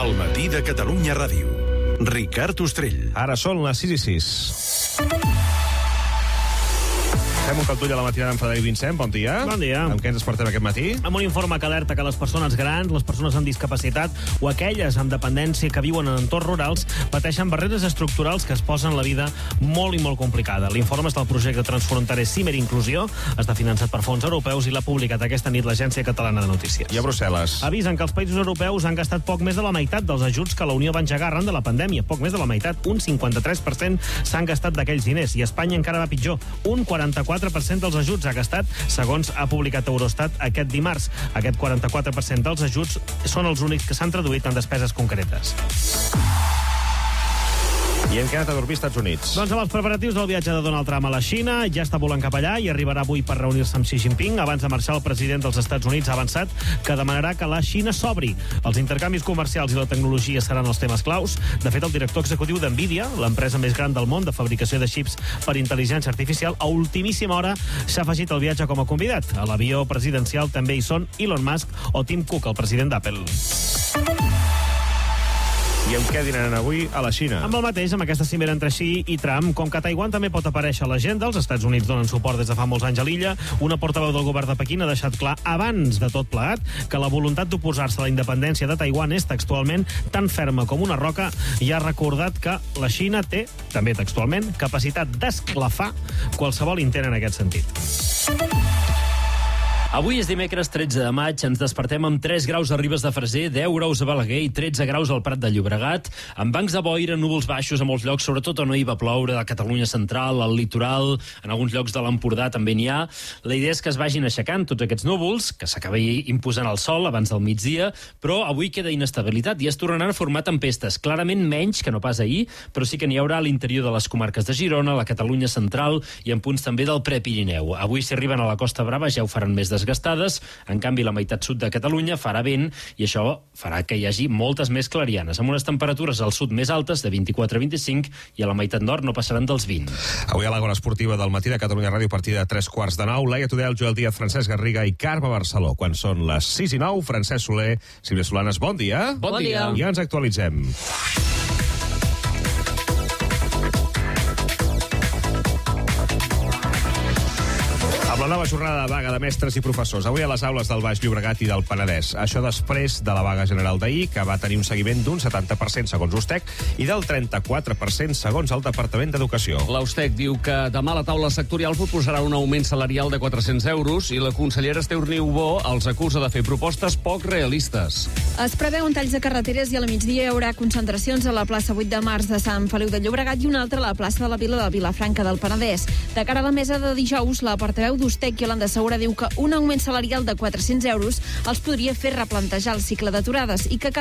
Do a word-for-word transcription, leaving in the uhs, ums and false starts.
El matí de Catalunya Ràdio. Ricard Ostrell. Ara són les sis i sis. Fem un cop d'ull a la matinada amb Frederic Vincent. Bon dia. Bon dia. Amb què ens despertem aquest matí? Amb un informe que alerta que les persones grans, les persones amb discapacitat o aquelles amb dependència que viuen en entorns rurals pateixen barreres estructurals que es posen la vida molt i molt complicada. L'informe és del projecte transfronterer Ciberinclusió, està finançat per fons europeus i l'ha publicat aquesta nit l'Agència Catalana de Notícies. I a Brussel·les? Avisen que els països europeus han gastat poc més de la meitat dels ajuts que la Unió va engegar arran de la pandèmia. Poc més de la meitat, un cinquanta-tres per cent s'han gastat d'aquells diners. I Espanya encara va pitjor. Un quaranta-quatre per cent dels ajuts ha gastat, segons ha publicat Eurostat aquest dimarts. Aquest quaranta-quatre per cent dels ajuts són els únics que s'han traduït en despeses concretes. I hem quedat a dormir als Estats Units. Doncs amb els preparatius del viatge de Donald Trump a la Xina, ja està volant cap allà i arribarà avui per reunir-se amb Xi Jinping. Abans de marxar, el president dels Estats Units ha avançat que demanarà que la Xina s'obri. Els intercanvis comercials i la tecnologia seran els temes claus. De fet, el director executiu d'Nvidia, l'empresa més gran del món de fabricació de xips per intel·ligència artificial, a ultimíssima hora s'ha afegit al viatge com a convidat. A l'avió presidencial també hi són Elon Musk o Tim Cook, el president d'Apple. I amb què dinaran avui a la Xina? Amb el mateix, amb aquesta cimera entre Xi i Trump, com que Taiwan també pot aparèixer a l'agenda, els Estats Units donen suport des de fa molts anys a l'illa, una portaveu del govern de Pequín ha deixat clar, abans de tot plegat, que la voluntat d'oposar-se a la independència de Taiwan és textualment tan ferma com una roca, i ha recordat que la Xina té, també textualment, capacitat d'esclafar qualsevol intent en aquest sentit. Avui és dimecres tretze de maig, ens despertem amb tres graus a Ribes de Freser, deu graus a Balaguer i tretze graus al Prat de Llobregat, amb bancs de boira, núvols baixos a molts llocs, sobretot on no hi va ploure, a Catalunya central, al litoral, en alguns llocs de l'Empordà també n'hi ha. La idea és que es vagin aixecant tots aquests núvols, que s'acabi imposant el sol abans del migdia, però avui queda inestabilitat i es tornaran a formar tempestes, clarament menys que no pas ahir, però sí que n'hi haurà a l'interior de les comarques de Girona, la Catalunya central i en punts també del Prepirineu. Avui, si arriben a la Costa Brava, ja ho faran més desgastades, en canvi la meitat sud de Catalunya farà vent i això farà que hi hagi moltes més clarianes, amb unes temperatures al sud més altes de vint-i-quatre a vint-i-cinc i a la meitat nord no passaran dels vint. Avui a l'Agora Esportiva del matí de Catalunya Ràdio, a partir de tres quarts de nou, Laia Tudel, Joel Díaz, Francesc Garriga i Carme Barceló. Quan són les sis i nou, Francesc Soler, Sílvia Solanes, bon dia. Bon dia. I ja ens actualitzem. Amb la nova jornada de vaga de mestres i professors, avui a les aules del Baix Llobregat i del Penedès. Això després de la vaga general d'ahir, que va tenir un seguiment d'un setanta per cent segons Ustec i del trenta-quatre per cent segons el Departament d'Educació. L'Ustec diu que demà la taula sectorial proposarà un augment salarial de quatre-cents euros i la consellera Esther Niubó els acusa de fer propostes poc realistes. Es preveuen talls de carreteres i a la migdia hi haurà concentracions a la plaça vuit de març de Sant Feliu de Llobregat i una altra a la plaça de la Vila de Vilafranca del Penedès. De cara a la mesa de dijous, la portaveu d'Ustec, Yolanda Segura, diu que un augment salarial de quatre-cents euros els podria fer replantejar el cicle d'aturades i que cal